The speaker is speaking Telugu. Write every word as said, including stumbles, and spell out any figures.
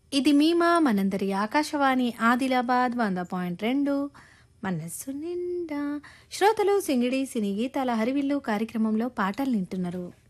ఇది మీమా మనందరి ఆకాశవాణి ఆదిలాబాద్ వంద పాయింట్ రెండు మనస్సు నిండా శ్రోతలు సింగిడి సినీ గీతాల హరివిల్లు కార్యక్రమంలో పాటలు వింటున్నారు.